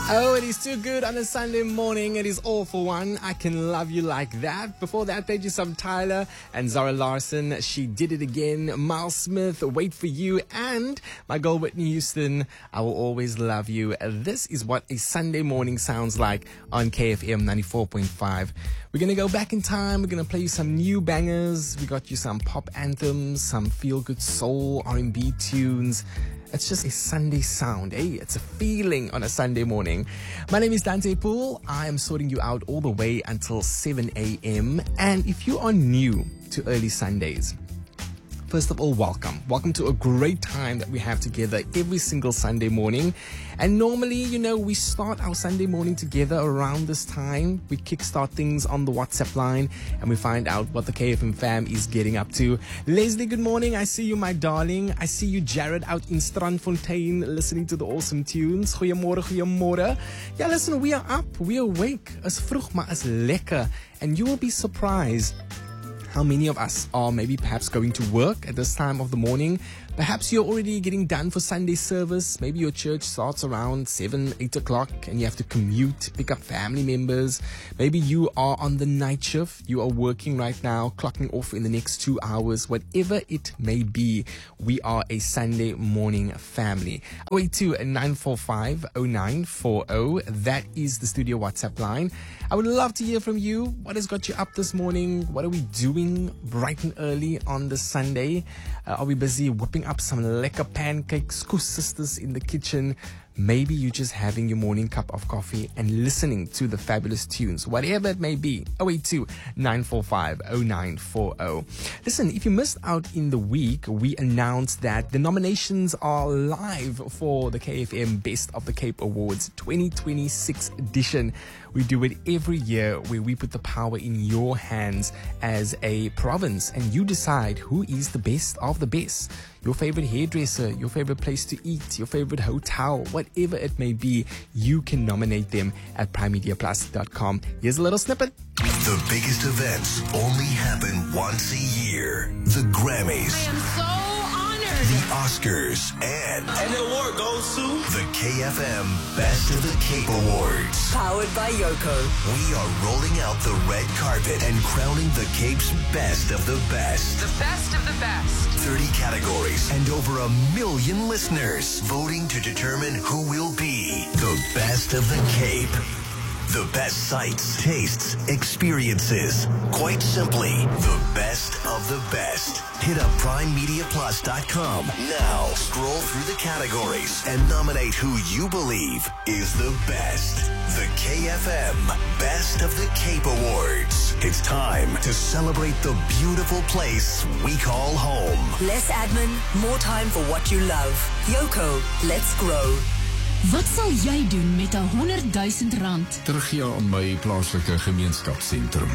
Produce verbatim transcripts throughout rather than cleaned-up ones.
Oh, it is too good on a Sunday morning. It is all for one. I Can Love You Like That. Before that, played you some Tyler and Zara Larsson. She Did It Again. Miles Smith, Wait For You. And my girl Whitney Houston, I Will Always Love You. This is what a Sunday morning sounds like on K F M ninety-four point five. We're going to go back in time. We're going to play you some new bangers. We got you some pop anthems, some feel-good soul, R and B tunes. It's just a Sunday sound, eh? It's a feeling on a Sunday morning. My name is Dante Poole. I am sorting you out all the way until seven a.m. And if you are new to early Sundays, first of all, welcome. Welcome to a great time that we have together every single Sunday morning. And normally, you know, we start our Sunday morning together around this time. We kickstart things on the WhatsApp line and we find out what the K F M fam is getting up to. Leslie, good morning. I see you, my darling. I see you, Jared, out in Strandfontein listening to the awesome tunes. Goeiemorgen, goeiemorgen. Yeah, listen, we are up. We are awake. Is vroeg, maar is lekker. And you will be surprised how many of us are maybe perhaps going to work at this time of the morning. Perhaps you're already getting done for Sunday service. Maybe your church starts around seven, eight o'clock and you have to commute, pick up family members. Maybe you are on the night shift. You are working right now, clocking off in the next two hours. Whatever it may be, we are a Sunday morning family. oh eight two, nine four five, oh nine four oh. That is the studio WhatsApp line. I would love to hear from you. What has got you up this morning? What are we doing bright and early on this Sunday? Uh, are we busy whipping up some lekker pancakes, Koos sisters in the kitchen? Maybe you're just having your morning cup of coffee and listening to the fabulous tunes, whatever it may be. oh eight two, nine four five, oh nine four oh. Listen, if you missed out in the week, we announced that the nominations are live for the K F M Best of the Cape Awards twenty twenty-six edition. We do it every year where we put the power in your hands as a province and you decide who is the best of the best. Your favorite hairdresser, your favorite place to eat, your favorite hotel, whatever it may be, you can nominate them at prime media plus dot com. Here's a little snippet. The biggest events only happen once a year. The Grammys. I am so honored. The Oscars. And, and the award goes to the K F M Best of the Cape Awards. Powered by Yoko. We are rolling out the red carpet and crowning the Cape's best of the best. The best of the best. thirty categories and over a million listeners voting to determine who will be the best of the Cape. The best sights, tastes, experiences. Quite simply, the best of the best. Hit up prime media plus dot com now. Scroll through the categories and nominate who you believe is the best. The K F M Best of the Cape Awards. It's time to celebrate the beautiful place we call home. Less admin, more time for what you love. Yoko, let's grow. Wat sal jy doen met een honderdduisend rand? Teruggee aan my plaaslike gemeenskapsentrum.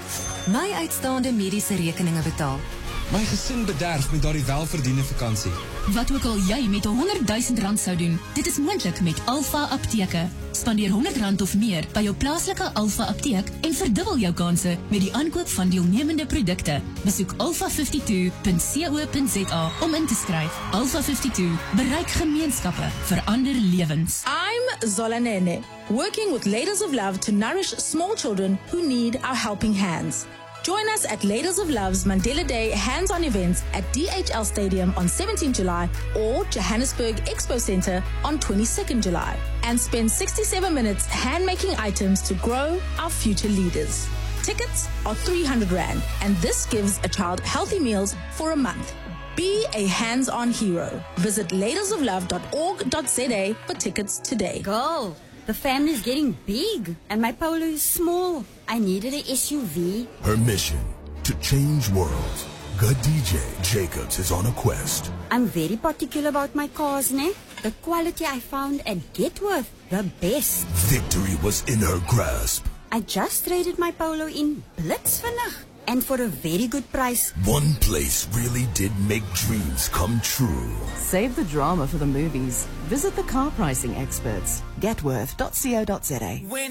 My uitstaande mediese rekeninge betaal. My gesin bederf met daardie welverdiende vakansie. Wat ook al jy met een honderdduisend rand sou doen, dit is moontlik met Alpha Apteke. Spandeer honderd rand of meer by jou plaaslike Alpha Apteek en verdubbel jou kanse met die aankoop van deelnemende produkte. Besoek alpha vyfty-two dot co dot za om in te skryf. Alpha vyfty-two, bereik gemeenskappe, verander lewens. I'm Zola Nene, working with Ladies of Love to nourish small children who need our helping hands. Join us at Ladies of Love's Mandela Day hands-on events at D H L Stadium on seventeenth July or Johannesburg Expo Center on twenty-second July. And spend sixty-seven minutes hand-making items to grow our future leaders. Tickets are three hundred rand, and this gives a child healthy meals for a month. Be a hands-on hero. Visit ladies of love dot org dot za for tickets today. Girl, the family's getting big, and my Polo is small. I needed an S U V. Her mission, to change worlds. Good D J Jacobs is on a quest. I'm very particular about my cars, ne? The quality I found at Getworth, the best. Victory was in her grasp. I just traded my Polo in Blitz vandag, and for a very good price. One place really did make dreams come true. Save the drama for the movies. Visit the car pricing experts. Getworth dot co dot za.